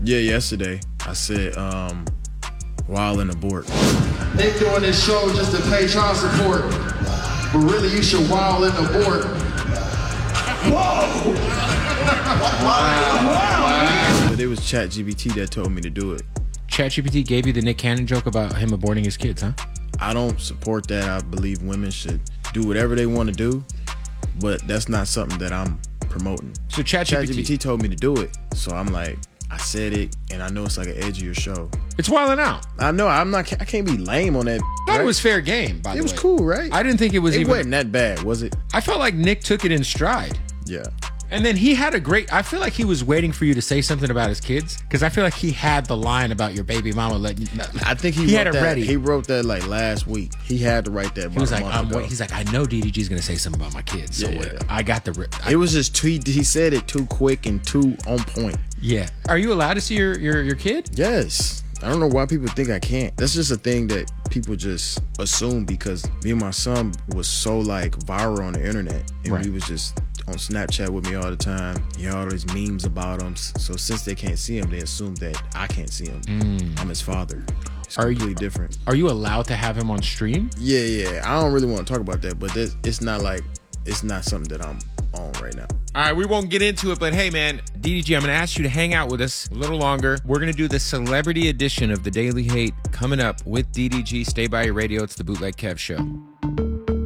Yeah, yesterday I said wild and abort. They doing this show just to pay child support, but really you should wild and abort. Whoa! Wow. But it was ChatGPT that told me to do it. ChatGPT gave you the Nick Cannon joke about him aborting his kids, huh? I don't support that. I believe women should do whatever they want to do, but that's not something that I'm promoting. So ChatGPT told me to do it, so I'm like, I said it, and I know it's like an edgier show. It's wilding out. I know. I can't be lame on that. I thought it was fair game, by the way. It was cool, right? I didn't think it was It even... wasn't that bad, was it? I felt like Nick took it in stride. Yeah. And then he had a great... I feel like he was waiting for you to say something about his kids, because I feel like he had the line about your baby mama letting you... I think he had it ready. He wrote that like last week. He had to write that. He was like, he's like, I know DDG's going to say something about my kids. So Yeah. I got the... It was just he said it too quick and too on point. Yeah. Are you allowed to see your kid? Yes. I don't know why people think I can't. That's just a thing that people just assume because me and my son was so like viral on the internet, and Right. he was just on Snapchat with me all the time. You know, all these memes about him. So since they can't see him, they assume that I can't see him. I'm his father. It's completely different. Are you allowed to have him on stream? Yeah. I don't really want to talk about that, but it's not something that I'm on right now. All right, we won't get into it, but hey, man, DDG, I'm going to ask you to hang out with us a little longer. We're going to do the celebrity edition of The Daily Hate coming up with DDG. Stay by your radio. It's the Bootleg Kev Show.